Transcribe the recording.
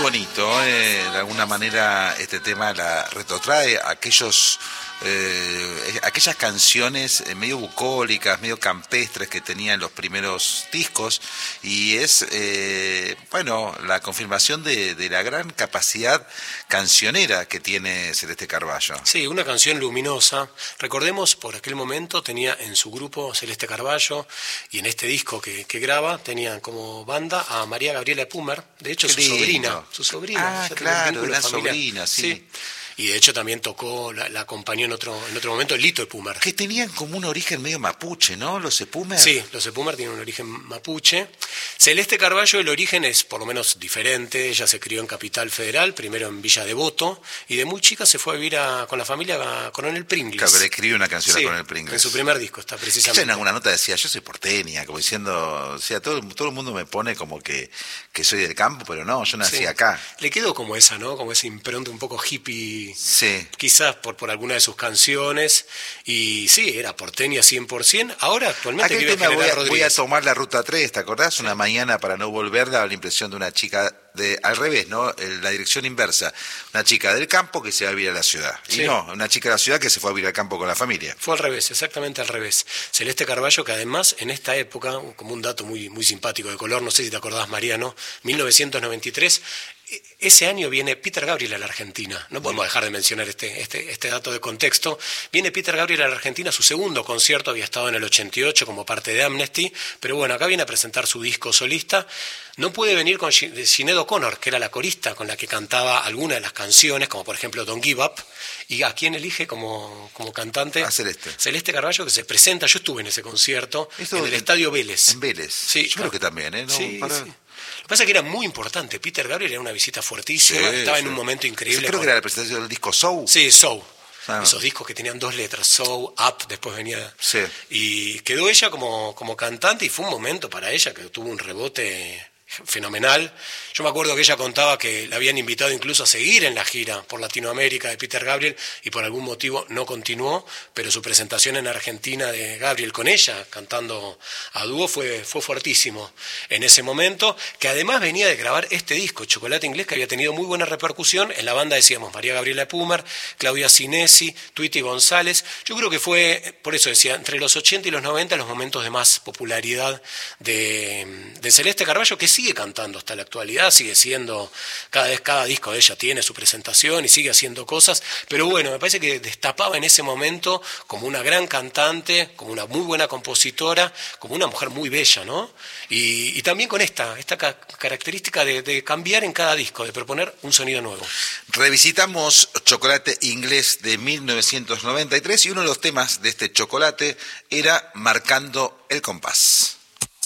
bonito, de alguna manera este tema la retrotrae a aquellas canciones medio bucólicas, medio campestres que tenían los primeros discos, y es la confirmación de la gran capacidad cancionera que tiene Celeste Carballo. Sí, una canción luminosa. Recordemos, por aquel momento tenía en su grupo Celeste Carballo, y en este disco que graba tenían como banda a María Gabriela Pumer, de hecho su sobrina. Ah, claro, una sobrina, sí. Y de hecho también tocó, la acompañó en otro momento Lito Epumer. Que tenían como un origen medio mapuche, ¿no? Los Epumer. Sí, los Epumer tienen un origen mapuche. Celeste Carballo, el origen es por lo menos diferente. Ella se crió en Capital Federal, primero en Villa Devoto, y de muy chica se fue a vivir con la familia a Coronel Pringles. Claro, que le escribió una canción a Coronel Pringles. En su primer disco está precisamente. Ella en alguna nota decía, yo soy porteña, como diciendo, o sea, todo el mundo me pone como que soy del campo, pero no, yo nací acá. Le quedó como esa, ¿no? Como esa impronta un poco hippie. Sí. Quizás por alguna de sus canciones, y sí, era porteña 100%. Ahora actualmente vive en General Rodríguez. Voy a tomar la ruta 3, ¿te acordás? Sí. Una mañana para no volver daba la impresión de una chica al revés, ¿no? La dirección inversa. Una chica del campo que se va a vivir a la ciudad. Sí. Y no, una chica de la ciudad que se fue a vivir al campo con la familia. Fue al revés, exactamente al revés. Celeste Carballo, que además en esta época, como un dato muy, muy simpático de color, no sé si te acordás, Mariano, 1993, ese año viene Peter Gabriel a la Argentina. No podemos dejar de mencionar este dato de contexto. Viene Peter Gabriel a la Argentina, su segundo concierto, había estado en el 88 como parte de Amnesty, pero bueno, acá viene a presentar su disco solista. No puede venir con Sinéad O'Connor, que era la corista con la que cantaba algunas de las canciones, como por ejemplo Don't Give Up. ¿Y a quién elige como cantante? A Celeste. Celeste Carballo, que se presenta, yo estuve en ese concierto, en el Estadio Vélez. En Vélez. Sí, yo creo que también, ¿eh? No, sí. Lo que pasa es que era muy importante. Peter Gabriel era una visita fuertísima, estaba en un momento increíble. Creo que era la presentación del disco Soul. Sí, Soul. Esos discos que tenían 2 letras, Soul, Up, después venía. Sí. Y quedó ella como cantante, y fue un momento para ella que tuvo un rebote fenomenal. Yo me acuerdo que ella contaba que la habían invitado incluso a seguir en la gira por Latinoamérica de Peter Gabriel, y por algún motivo no continuó, pero su presentación en Argentina de Gabriel con ella cantando a dúo fue fuertísimo en ese momento, que además venía de grabar este disco, Chocolate Inglés, que había tenido muy buena repercusión. En la banda decíamos María Gabriela Pumer, Claudia Sinesi, Tweety González. Yo creo que fue, por eso decía, entre los 80 y los 90 los momentos de más popularidad de Celeste Carballo, que sigue cantando hasta la actualidad, sigue siendo, cada disco de ella tiene su presentación y sigue haciendo cosas, pero bueno, me parece que destapaba en ese momento como una gran cantante, como una muy buena compositora, como una mujer muy bella, ¿no? Y también con esta característica de cambiar en cada disco, de proponer un sonido nuevo. Revisitamos Chocolate Inglés de 1993, y uno de los temas de este chocolate era Marcando el Compás.